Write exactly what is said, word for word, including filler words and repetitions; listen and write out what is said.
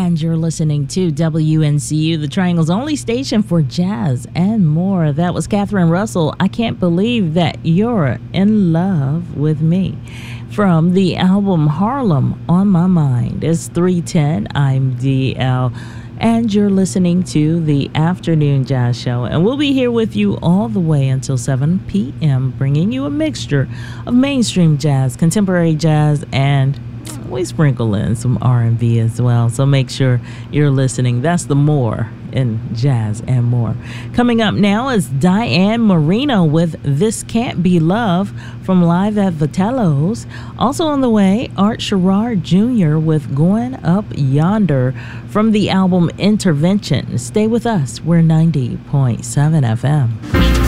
And you're listening to W N C U, the Triangle's only station for jazz and more. That was Catherine Russell. I can't believe that you're in love with me. From the album Harlem on My Mind. It's three ten. I'm D L. And you're listening to the Afternoon Jazz Show. And we'll be here with you all the way until seven p.m., bringing you a mixture of mainstream jazz, contemporary jazz, and we sprinkle in some R and B as well. So make sure you're listening. That's the more in jazz and more. Coming up now is Diane Marino with This Can't Be Love from Live at Vitello's. Also on the way, Art Sherrard Junior with Going Up Yonder from the album Intervention. Stay with us. We're ninety point seven F M.